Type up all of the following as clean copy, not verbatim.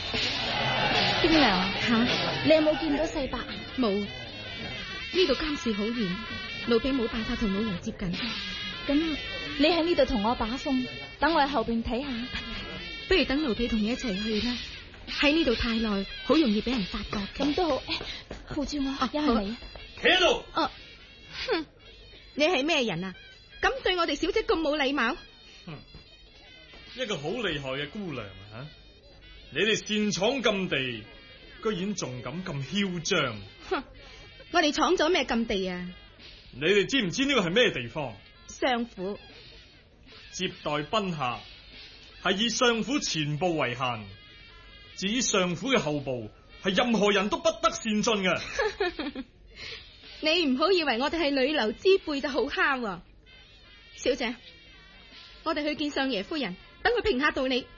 京娘吓，你有冇見到世伯？ 冇，呢度監視好嚴，奴婢冇辦法同老爺接近。 咁你喺呢度同我把風，等我喺後邊睇下。 不如等奴婢同你一齊去啦。喺呢度太耐，好容易俾人發覺。 咁都好，扶住我，一係你。 企喺度。 哼，你係咩人啊？咁對我哋小姐咁冇禮貌？ 一個好厲害嘅姑娘啊！你哋擅闖禁地，居然仲敢咁囂張？ 哼，我哋闖咗咩禁地啊？ 你哋知唔知呢個係咩地方？ 相府。 接待賓客係以相府前部為限，至於相府嘅後部係任何人都不得擅進嘅。 你唔好以為我哋係女流之輩就好蝦喎，小姐，我哋去見相爺夫人，等佢評下道理。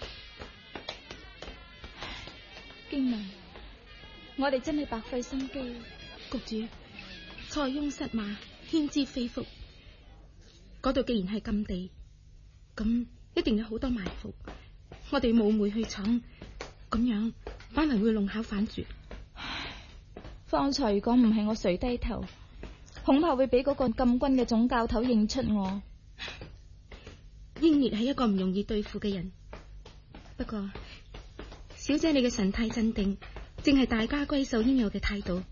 京娘，我哋真係白費心機。 局主，塞翁失馬，焉知非福。嗰度既然係禁地，咁一定有好多埋伏。我哋冒昧去闖，咁樣反而會弄巧反拙。 方才如果唔係我垂低頭，恐怕會俾嗰個禁軍嘅總教頭認出我。 英烈係一個唔容易對付嘅人，不過小姐你嘅神態鎮定，正係大家閨秀應有嘅態度。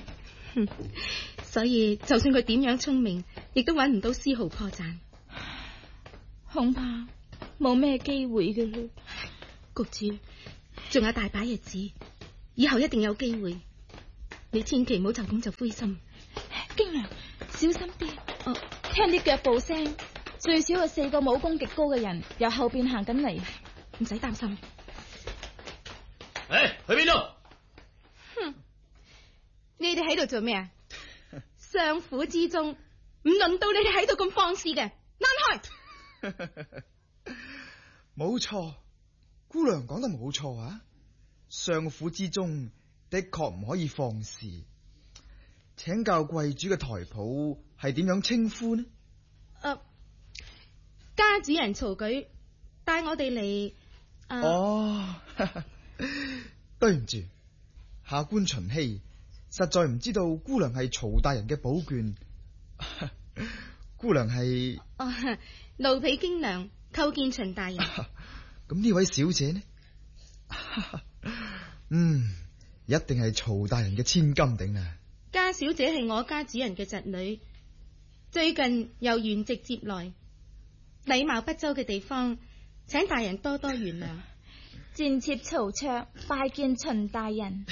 所以就算佢點樣聰明，亦都揾唔到絲毫破綻。 恐怕冇咩機會嘅啦。 局主，仲有大把日子，以後一定有機會。你千祈唔好就咁就灰心。 京娘，小心啲。聽啲腳步聲，最少有4個武功極高嘅人由後邊行緊嚟， 唔使擔心。 去邊度？ 哼，你哋喺度做咩啊？相府之中，唔輪到你哋喺度咁放肆嘅，躝開！ 冇錯，姑娘講得冇錯啊！相府之中的確唔可以放肆。請教貴主嘅台譜係點樣稱呼呢？ 家主人曹舉帶我哋嚟。 對唔住，下官秦希實在唔知道姑娘係曹大人嘅寶眷。姑娘係奴婢京娘叩見秦大人。 咁呢位小姐呢？一定係曹大人嘅千金頂啊！ 家小姐係我家主人嘅侄女，最近由原籍接來，禮貌不周嘅地方，請大人多多原諒。 賤妾曹卓拜見秦大人。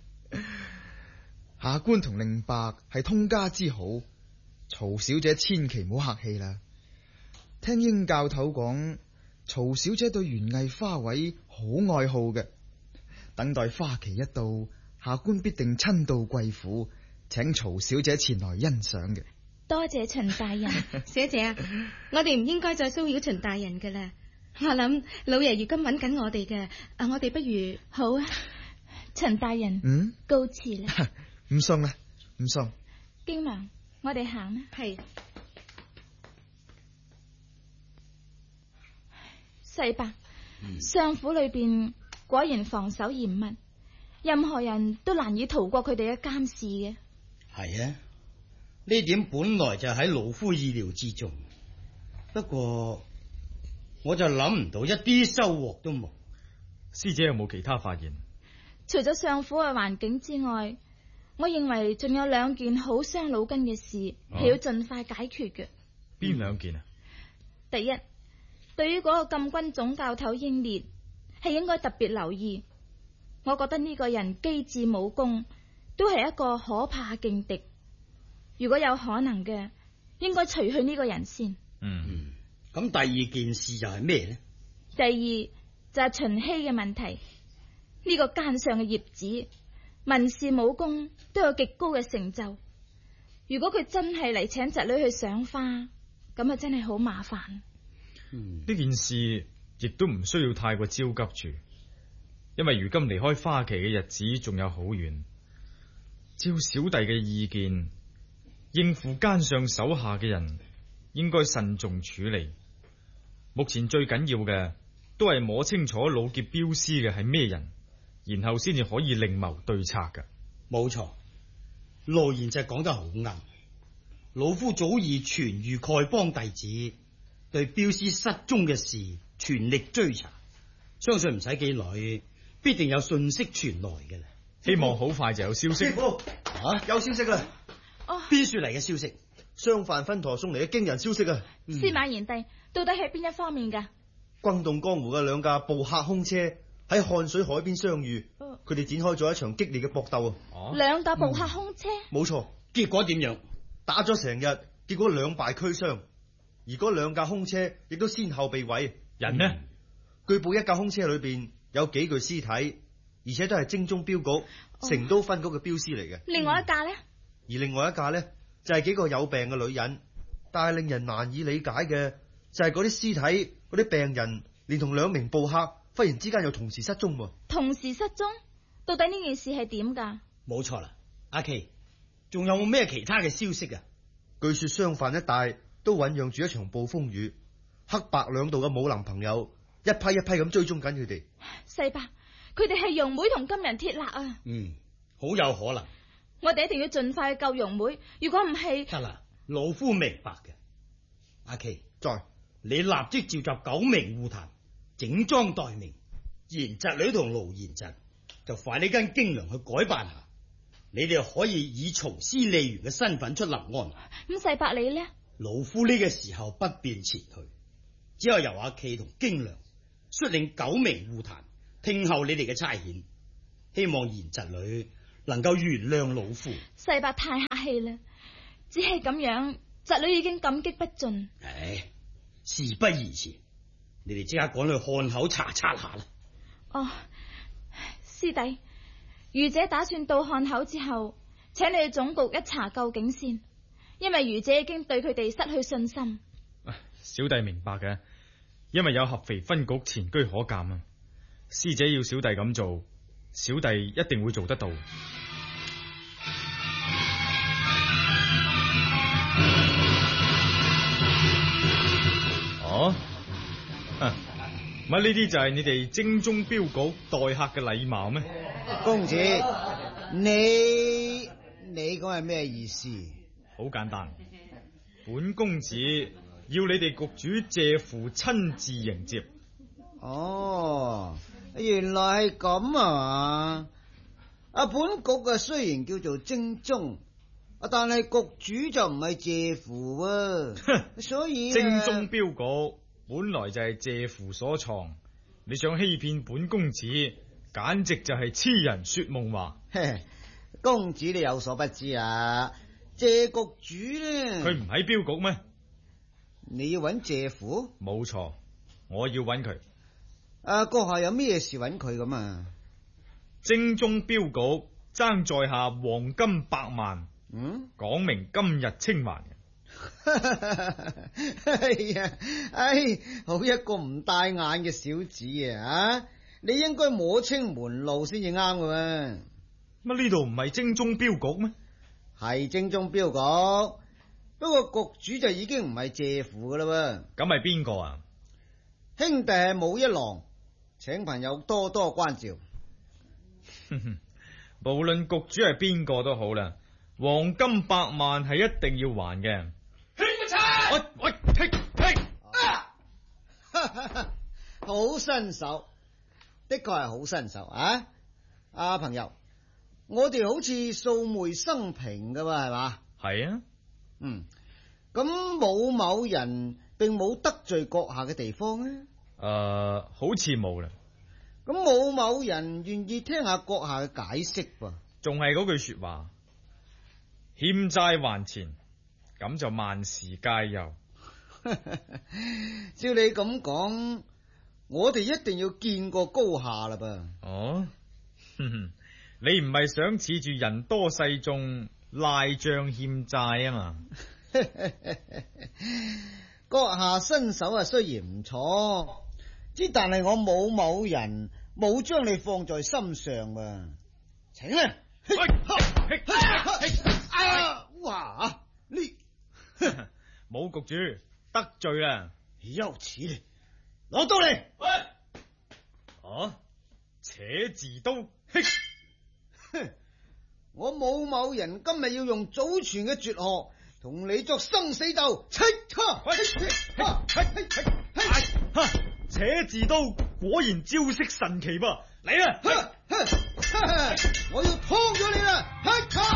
下官同令伯係通家之好，曹小姐千祈唔好客氣啦。聽英教頭講，曹小姐對園藝花卉好愛好嘅，等待花期一到，下官必定親到貴府，請曹小姐前來欣賞嘅。 多謝秦大人。 小姐啊，我哋唔應該再騷擾秦大人噶啦。我諗老爺如今揾緊我哋嘅，我哋不如好啊。秦大人，告辭啦。 唔送啦，唔送。 京娘，我哋行啦。 係。 世伯，相府裏邊果然防守嚴密，任何人都難以逃過佢哋嘅監視嘅。 係啊，呢點本來就喺老夫意料之中，不過我就諗唔到一啲收穫都冇。 師姐有冇其他發現？ 除咗相府嘅環境之外，我認為仲有2件好傷腦筋嘅事係要盡快解決嘅。 邊2件啊？ 第一，對於嗰個禁軍總教頭英烈，係應該特別留意。我覺得呢個人機智武功都係一個可怕勁敵，如果有可能嘅，應該除去呢個人先。 咁第2件事就係咩呢？ 第二就係秦希嘅問題。呢個奸上嘅葉子，文士武功都有極高嘅成就。如果佢真係嚟請侄女去賞花，咁啊真係好麻煩。 呢件事亦都唔需要太過焦急住，因為如今離開花期嘅日子仲有好遠。照小弟嘅意見，應付奸上手下嘅人，應該慎重處理。目前最緊要嘅都係摸清楚老劫鏢師嘅係咩人，然後先至可以另謀對策㗎。 冇錯，羅賢就講得好啱。老夫早已傳諭丐幫弟子，對鏢師失蹤嘅事全力追查，相信唔使幾耐，必定有信息傳來嘅啦。 希望好快就有消息。 師傅，有消息啦！ 邊處嚟嘅消息？ 商販分舵送嚟嘅驚人消息啊！ 司馬賢弟，到底係邊一方面噶？ 轟動江湖嘅兩架捕客空車喺漢水海邊相遇，佢哋展開咗一場激烈嘅搏鬥啊！ 兩架捕客空車， 冇錯。 結果點樣？ 打咗成日，結果兩敗俱傷，而嗰兩架空車亦都先後被毀。 人呢？ 據報一架空車裏邊有幾具屍體，而且都係精忠鏢局成都分局嘅鏢師嚟嘅。 另外一架呢？ 而另外一架呢，就係幾個有病嘅女人，但係令人難以理解嘅就係嗰啲屍體、嗰啲病人，連同兩名捕客忽然之間又同時失蹤。 同時失蹤，到底呢件事係點噶？ 冇錯啦，阿琪，仲有冇咩其他嘅消息啊？ 據說商販一帶都醞釀住一場暴風雨，黑白兩道嘅武林朋友一批一批咁追蹤緊佢哋。 世伯，佢哋係容妹同金人鐵勒啊！ 好有可能。 我哋一定要盡快去救容妹，如果唔係， 得啦，老夫明白嘅。阿琪， 在你立即召集9名護壇，整裝待命。賢侄女同盧賢侄就快啲跟京良去改辦下，你哋可以以從司理員嘅身份出臨安。 咁世伯你呢？ 老夫呢個時候不便前去，只有由阿琪同京良率領9名護壇聽候你哋嘅差遣，希望賢侄女能夠原諒老夫。 世伯太客氣啦，只係咁樣，侄女已經感激不盡。 唉，事不宜遲，你哋即刻趕去漢口查察下啦。 哦，師弟，余姐打算到漢口之後，請你哋總局一查究竟先，因為余姐已經對佢哋失去信心。 小弟明白嘅，因為有合肥分局前車可鑒啊。師姐要小弟咁做，小弟一定會做得到。哦，乜呢啲就係你哋精忠鏢局待客嘅禮貌咩？ 公子，你講係咩意思？ 好簡單，本公子要你哋局主謝父親自迎接。 哦，原來係咁啊嘛！本局雖然叫做精忠，但係局主就唔係謝父啊，所以精忠鏢局本來就係謝父所創，你想欺騙本公子，簡直就係痴人說夢話。 公子你有所不知啊，謝局主呢？ 佢唔喺鏢局咩？ 你要揾謝父？ 冇錯，我要揾佢。 閣下有咩事揾佢咁啊？ 精忠鏢局爭在下黃金100萬，講明今日清還嘅。好一個唔帶眼嘅小子啊！你應該摸清門路先至啱嘅。乜呢度唔係精忠鏢局咩？ 係精忠鏢局，不過局主就已經唔係謝父噶啦。 咁係邊個啊？ 兄弟係武一郎，請朋友多多關照。 無論局主係邊個都好啦，黃金100萬係一定要還嘅。喂，停！ 好身手，的確係好身手啊！朋友，我哋好似素昧生平噶嘛，係嘛？ 係啊。 咁武某人並冇得罪閣下嘅地方啊？ 好似冇啦。 咁武某人願意聽下閣下嘅解釋噃？ 仲係嗰句說話，欠債還錢，咁就萬事皆休。 照你咁講，我哋一定要見過高下啦噃。 哦，你唔係想恃住人多勢眾賴賬欠債啊嘛？ 閣下身手雖然唔錯，但係我武某人冇將你放在心上啊！請啦！哇！你武局主得罪啦！ 休此嚟，攞刀嚟！ 啊！且自刀，嘿！ 哼！我武某人今日要用祖傳嘅絕學，同你作生死鬥。 且自刀，果然招式神奇噃！嚟啊！ 我要劏咗你啦！